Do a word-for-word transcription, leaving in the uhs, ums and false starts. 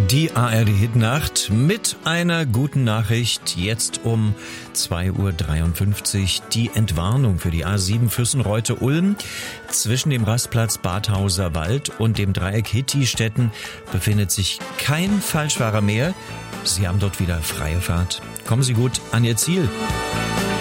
Die A R D-Hitnacht mit einer guten Nachricht. Jetzt um zwei Uhr dreiundfünfzig die Entwarnung für die A sieben Füssenreute-Ulm. Zwischen dem Rastplatz Badhauser Wald und dem Dreieck Hitti-Stetten befindet sich kein Falschfahrer mehr. Sie haben dort wieder freie Fahrt. Kommen Sie gut an Ihr Ziel.